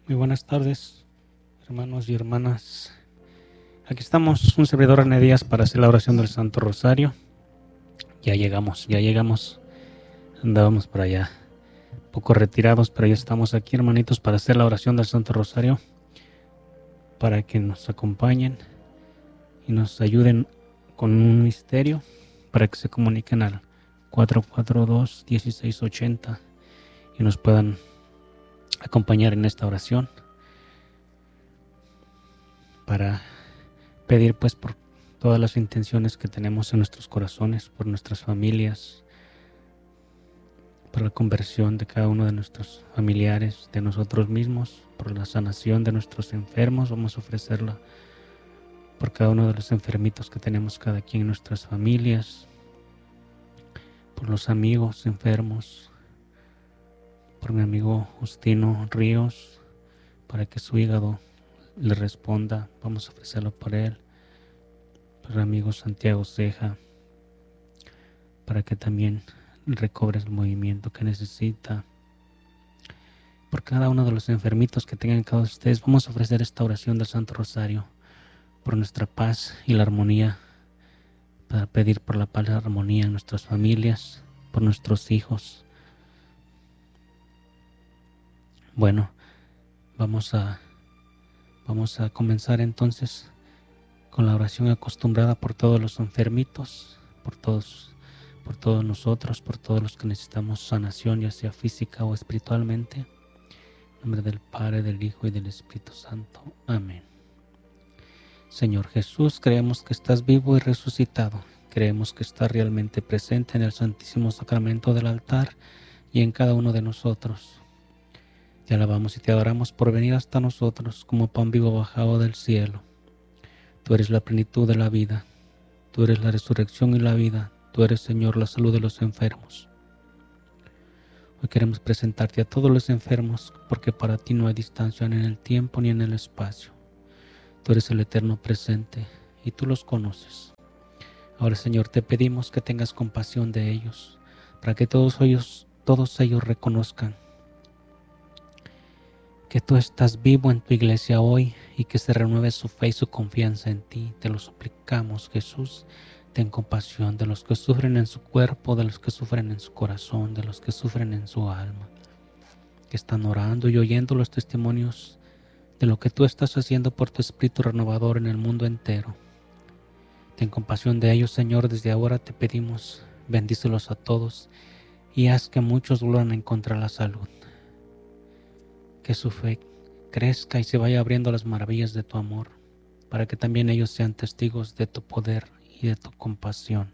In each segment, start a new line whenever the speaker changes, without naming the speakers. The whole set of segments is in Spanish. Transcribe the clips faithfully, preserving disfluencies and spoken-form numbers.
Muy buenas tardes, hermanos y hermanas. Aquí estamos, un servidor René Díaz, para hacer la oración del Santo Rosario. Ya llegamos, ya llegamos. Andábamos por allá, un poco retirados, pero ya estamos aquí, hermanitos, para hacer la oración del Santo Rosario, para que nos acompañen y nos ayuden con un misterio, para que se comuniquen al cuatro cuatro dos, uno seis ocho cero y nos puedan acompañar en esta oración, para pedir pues por todas las intenciones que tenemos en nuestros corazones, por nuestras familias, por la conversión de cada uno de nuestros familiares, de nosotros mismos, por la sanación de nuestros enfermos. Vamos a ofrecerla por cada uno de los enfermitos que tenemos cada quien en nuestras familias, por los amigos enfermos, por mi amigo Justino Ríos, para que su hígado le responda. Vamos a ofrecerlo por él. Por el amigo Santiago Ceja, para que también recobre el movimiento que necesita. Por cada uno de los enfermitos que tengan cada uno de ustedes, vamos a ofrecer esta oración del Santo Rosario, por nuestra paz y la armonía, para pedir por la paz y la armonía en nuestras familias, por nuestros hijos. Bueno, vamos a, vamos a comenzar entonces con la oración acostumbrada por todos los enfermitos, por todos, por todos nosotros, por todos los que necesitamos sanación, ya sea física o espiritualmente. En nombre del Padre, del Hijo y del Espíritu Santo. Amén. Señor Jesús, creemos que estás vivo y resucitado. Creemos que estás realmente presente en el Santísimo Sacramento del altar y en cada uno de nosotros. Te alabamos y te adoramos por venir hasta nosotros como pan vivo bajado del cielo. Tú eres la plenitud de la vida. Tú eres la resurrección y la vida. Tú eres, Señor, la salud de los enfermos. Hoy queremos presentarte a todos los enfermos, porque para ti no hay distancia ni en el tiempo ni en el espacio. Tú eres el eterno presente y tú los conoces. Ahora, Señor, te pedimos que tengas compasión de ellos, para que todos ellos, todos ellos reconozcan que tú estás vivo en tu iglesia hoy y que se renueve su fe y su confianza en ti. Te lo suplicamos, Jesús. Ten compasión de los que sufren en su cuerpo, de los que sufren en su corazón, de los que sufren en su alma, que están orando y oyendo los testimonios de lo que tú estás haciendo por tu Espíritu renovador en el mundo entero. Ten compasión de ellos, Señor. Desde ahora te pedimos, bendícelos a todos y haz que muchos vuelvan a encontrar la salud. Que su fe crezca y se vaya abriendo las maravillas de tu amor, para que también ellos sean testigos de tu poder y de tu compasión.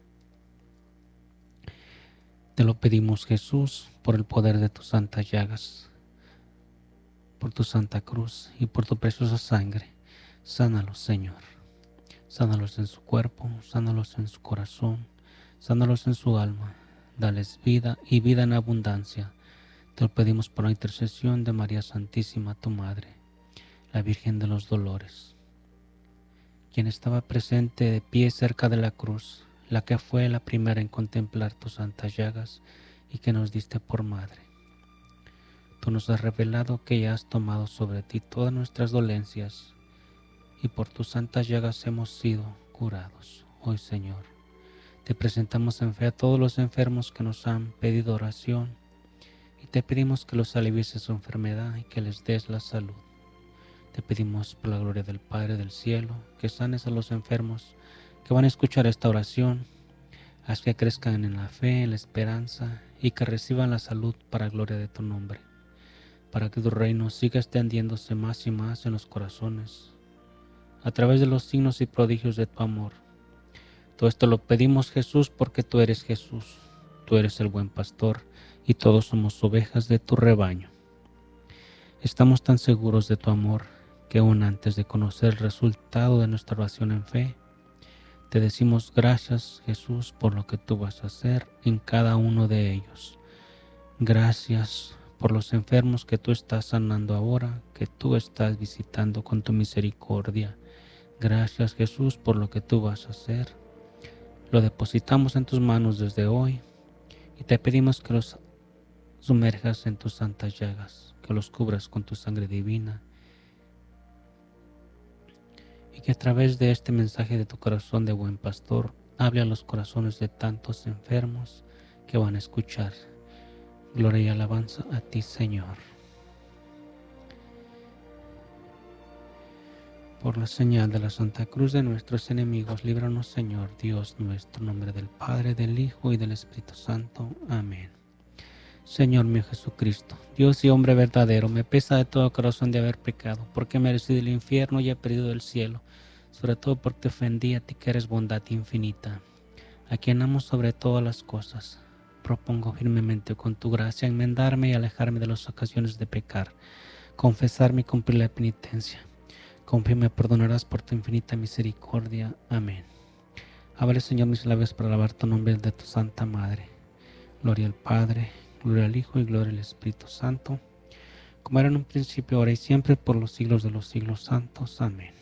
Te lo pedimos, Jesús, por el poder de tus santas llagas, por tu santa cruz y por tu preciosa sangre. Sánalos, Señor. Sánalos en su cuerpo, sánalos en su corazón, sánalos en su alma. Dales vida y vida en abundancia. Te lo pedimos por la intercesión de María Santísima, tu Madre, la Virgen de los Dolores, quien estaba presente de pie cerca de la cruz, la que fue la primera en contemplar tus santas llagas y que nos diste por Madre. Tú nos has revelado que ya has tomado sobre ti todas nuestras dolencias y por tus santas llagas hemos sido curados. Hoy, Señor, te presentamos en fe a todos los enfermos que nos han pedido oración y te pedimos que los alivies de su enfermedad y que les des la salud. Te pedimos por la gloria del Padre del cielo que sanes a los enfermos que van a escuchar esta oración. Haz que crezcan en la fe, en la esperanza y que reciban la salud para la gloria de tu nombre, para que tu reino siga extendiéndose más y más en los corazones a través de los signos y prodigios de tu amor. Todo esto lo pedimos, Jesús, porque tú eres Jesús, tú eres el buen pastor y todos somos ovejas de tu rebaño. Estamos tan seguros de tu amor que aún antes de conocer el resultado de nuestra oración en fe, te decimos gracias, Jesús, por lo que tú vas a hacer en cada uno de ellos. Gracias por los enfermos que tú estás sanando ahora, que tú estás visitando con tu misericordia. Gracias, Jesús, por lo que tú vas a hacer. Lo depositamos en tus manos desde hoy y te pedimos que los sumerjas en tus santas llagas, que los cubras con tu sangre divina, y que a través de este mensaje de tu corazón de buen pastor, hable a los corazones de tantos enfermos que van a escuchar. Gloria y alabanza a ti, Señor. Por la señal de la Santa Cruz de nuestros enemigos, líbranos, Señor, Dios nuestro, en nombre del Padre, del Hijo y del Espíritu Santo. Amén. Señor mío Jesucristo, Dios y hombre verdadero, me pesa de todo corazón de haber pecado, porque he merecido el infierno y he perdido el cielo, sobre todo porque te ofendí a ti que eres bondad infinita, a quien amo sobre todas las cosas. Propongo firmemente con tu gracia enmendarme y alejarme de las ocasiones de pecar, confesarme y cumplir la penitencia. Confío me perdonarás por tu infinita misericordia. Amén. Abre, Señor, mis labios para alabar tu nombre de tu Santa Madre. Gloria al Padre, gloria al Hijo y gloria al Espíritu Santo, como era en un principio, ahora y siempre, por los siglos de los siglos santos. Amén.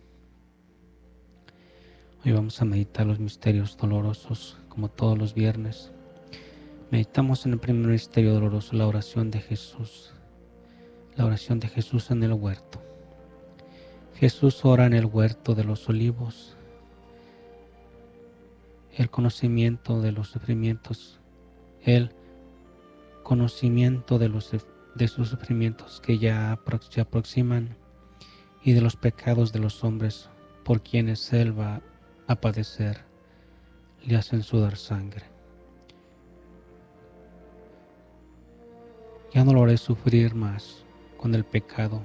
Hoy vamos a meditar los misterios dolorosos, como todos los viernes. Meditamos en el primer misterio doloroso, la oración de Jesús. La oración de Jesús en el huerto. Jesús ora en el huerto de los olivos. El conocimiento de los sufrimientos, el conocimiento de, los, de sus sufrimientos que ya se aproximan y de los pecados de los hombres por quienes Él va a padecer, le hacen sudar sangre. Ya no lo haré sufrir más con el pecado.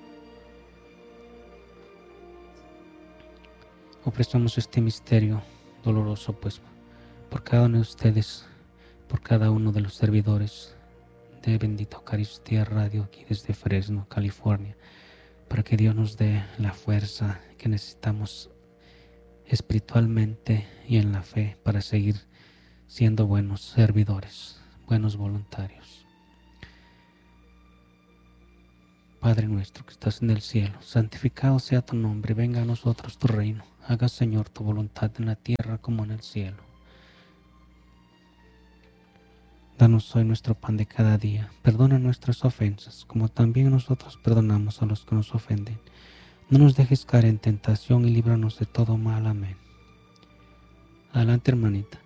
Ofrecemos este misterio doloroso, pues, por cada uno de ustedes, por cada uno de los servidores de Bendita Eucaristía Radio aquí desde Fresno, California, para que Dios nos dé la fuerza que necesitamos espiritualmente y en la fe para seguir siendo buenos servidores, buenos voluntarios. Padre nuestro que estás en el cielo, santificado sea tu nombre, venga a nosotros tu reino. Haga, Señor, tu voluntad en la tierra como en el cielo. Danos hoy nuestro pan de cada día. Perdona nuestras ofensas, como también nosotros perdonamos a los que nos ofenden. No nos dejes caer en tentación y líbranos de todo mal. Amén. Adelante, hermanita.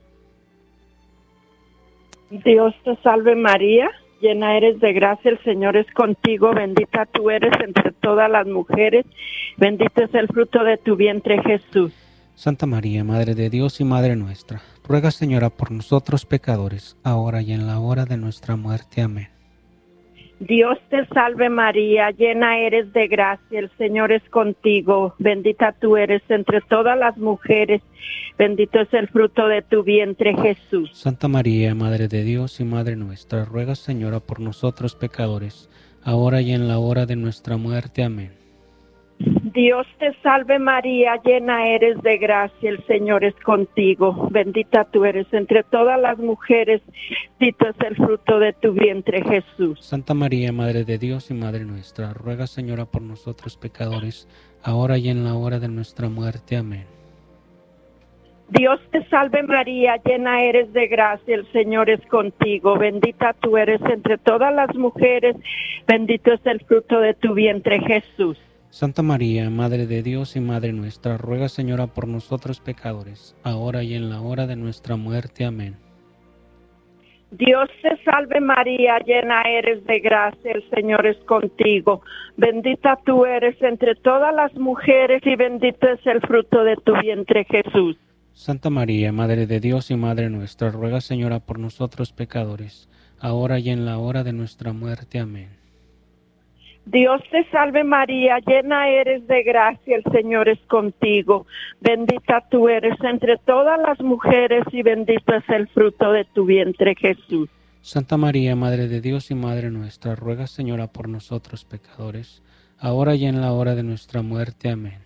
Dios te salve María, llena eres de gracia, el Señor es contigo, bendita tú eres entre todas las mujeres, bendito es el fruto de tu vientre Jesús.
Santa María, Madre de Dios y Madre nuestra, ruega, Señora, por nosotros pecadores, ahora y en la hora de nuestra muerte. Amén.
Dios te salve María, llena eres de gracia, el Señor es contigo, bendita tú eres entre todas las mujeres, bendito es el fruto de tu vientre Jesús.
Santa María, Madre de Dios y Madre nuestra, ruega, Señora, por nosotros pecadores, ahora y en la hora de nuestra muerte. Amén.
Dios te salve María, llena eres de gracia, el Señor es contigo, bendita tú eres entre todas las mujeres, bendito es el fruto de tu vientre Jesús.
Santa María, Madre de Dios y Madre nuestra, ruega, Señora, por nosotros pecadores, ahora y en la hora de nuestra muerte. Amén.
Dios te salve María, llena eres de gracia, el Señor es contigo, bendita tú eres entre todas las mujeres, bendito es el fruto de tu vientre Jesús.
Santa María, Madre de Dios y Madre nuestra, ruega, Señora, por nosotros pecadores, ahora y en la hora de nuestra muerte. Amén.
Dios te salve María, llena eres de gracia, el Señor es contigo, bendita tú eres entre todas las mujeres y bendito es el fruto de tu vientre Jesús.
Santa María, Madre de Dios y Madre nuestra, ruega, Señora, por nosotros pecadores, ahora y en la hora de nuestra muerte. Amén.
Dios te salve María, llena eres de gracia, el Señor es contigo, bendita tú eres entre todas las mujeres y bendito es el fruto de tu vientre Jesús.
Santa María, Madre de Dios y Madre nuestra, ruega, Señora, por nosotros pecadores, ahora y en la hora de nuestra muerte. Amén.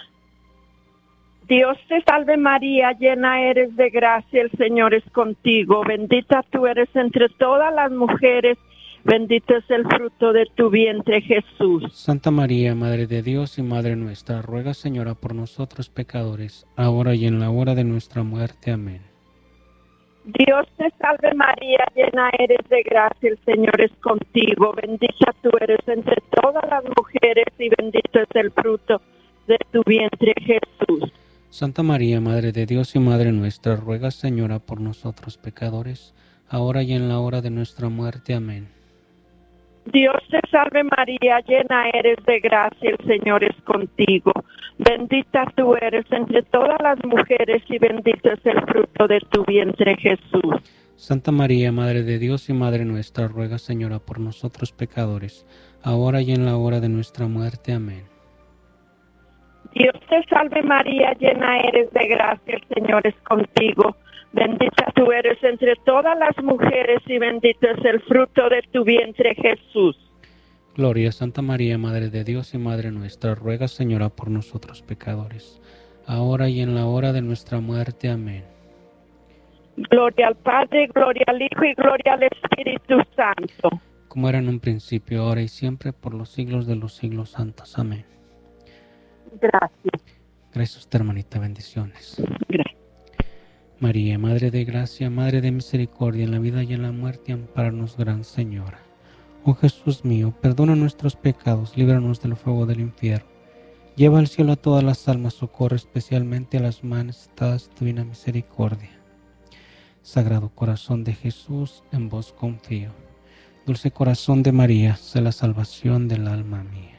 Dios te salve María, llena eres de gracia, el Señor es contigo, bendita tú eres entre todas las mujeres, bendito es el fruto de tu vientre Jesús.
Santa María, Madre de Dios y Madre nuestra, ruega, Señora, por nosotros pecadores, ahora y en la hora de nuestra muerte. Amén.
Dios te salve María, llena eres de gracia, el Señor es contigo, bendita tú eres entre todas las mujeres y bendito es el fruto de tu vientre Jesús.
Santa María, Madre de Dios y Madre nuestra, ruega, Señora, por nosotros pecadores, ahora y en la hora de nuestra muerte. Amén.
Dios te salve María, llena eres de gracia, el Señor es contigo. Bendita tú eres entre todas las mujeres y bendito es el fruto de tu vientre Jesús.
Santa María, Madre de Dios y Madre nuestra, ruega, Señora, por nosotros pecadores, ahora y en la hora de nuestra muerte. Amén.
Dios te salve María, llena eres de gracia, el Señor es contigo. Bendita tú eres entre todas las mujeres y bendito es el fruto de tu vientre Jesús.
Gloria a Santa María, Madre de Dios y Madre nuestra, ruega, Señora, por nosotros pecadores, ahora y en la hora de nuestra muerte. Amén.
Gloria al Padre, gloria al Hijo y gloria al Espíritu Santo.
Como era en un principio, ahora y siempre, por los siglos de los siglos santos. Amén.
Gracias.
Gracias a usted, hermanita. Bendiciones.
Gracias.
María, Madre de gracia, Madre de misericordia, en la vida y en la muerte, ampáranos, Gran Señora. Oh Jesús mío, perdona nuestros pecados, líbranos del fuego del infierno. Lleva al cielo a todas las almas, socorre especialmente a las más necesitadas de tu divina misericordia. Sagrado corazón de Jesús, en vos confío. Dulce corazón de María, sé la salvación del alma mía.